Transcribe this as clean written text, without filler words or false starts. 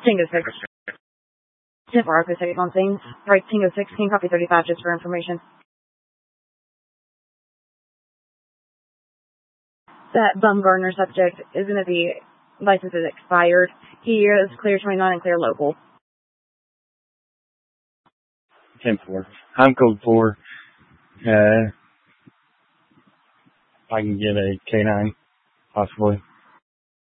Tango 6. 10 for Arco 6 on scene. Right, Tango 16, copy 35 just for information. That Bumgarner subject is going to be, license is expired. He is clear 29 and clear local. 10-4. I'm code 4. I can get a K9, possibly.